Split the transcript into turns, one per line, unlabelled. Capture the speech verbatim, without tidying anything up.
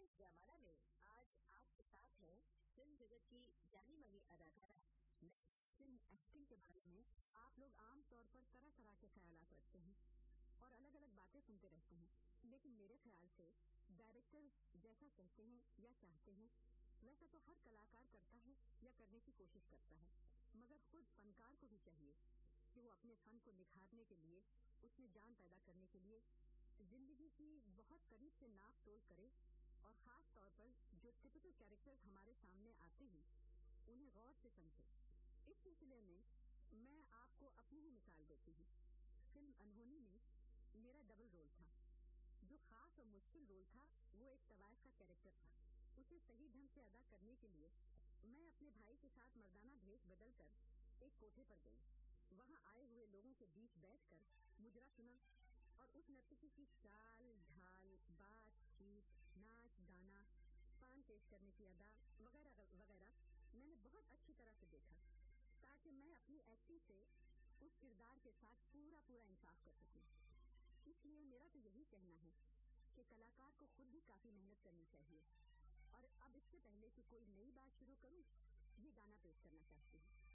जमाना में आज आपके साथ है फिल्म जगत की जानी मानी अदाकारा।
फिल्म एक्टिंग के बारे में आप लोग आम तौर पर तरह तरह के ख्यालात रखते हैं और अलग अलग बातें सुनते रहते हैं, लेकिन मेरे ख्याल से डायरेक्टर जैसा कहते हैं या चाहते हैं वैसा तो हर कलाकार करता है या करने की कोशिश करता है, मगर खुद फनकार को भी चाहिए कि वो अपने फन को निखारने के लिए, उसमें जान पैदा करने के लिए जिंदगी की बहुत करीब से नाप तोल करे और खास तौर पर जो टिपिकल कैरेक्टर्स हमारे सामने आते हैं उन्हें गौर से समझे। इस सिलसिले में मैं आपको अपनी ही मिसाल देती हूँ। फिल्म अनहोनी में मेरा डबल रोल था। जो खास और मुश्किल रोल था वो एक तवायफ का कैरेक्टर था। उसे सही ढंग से अदा करने के लिए मैं अपने भाई के साथ मर्दाना भेष बदलकर एक कोठे पर गई। वहाँ आए हुए लोगों के बीच बैठकर मुजरा सुना और उस नर्तकी की चाल ढाल, बातचीत, नाच गाना, पान पेश करने की अदा वगैरह वगैरह मैंने बहुत अच्छी तरह से देखा, ताकि मैं अपनी एक्टिंग से उस किरदार के साथ पूरा पूरा इंसाफ कर सकूं। इसलिए मेरा तो यही कहना है कि कलाकार को खुद भी काफी मेहनत करनी चाहिए। और अब इससे पहले कि कोई नई बात शुरू करूं, ये गाना पेश करना चाहती हूँ।